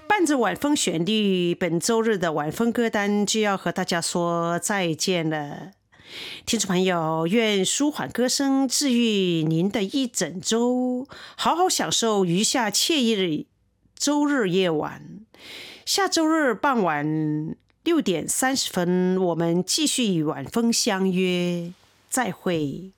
伴着晚风旋律，本周日的晚风歌单就要和大家说再见了。听众朋友，愿舒缓歌声治愈您的一整周，好好享受余下惬意的周日夜晚。下周日傍晚6点30分，我们继续与晚风相约，再会。